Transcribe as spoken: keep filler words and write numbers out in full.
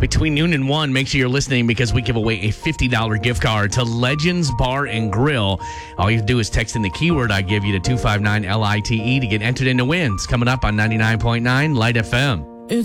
Between noon and one, make sure you're listening because we give away a fifty dollars gift card to Legends Bar and Grill. All you have to do is text in the keyword I give you to two five nine L I T E to get entered into wins. Coming up on ninety-nine point nine Light F M.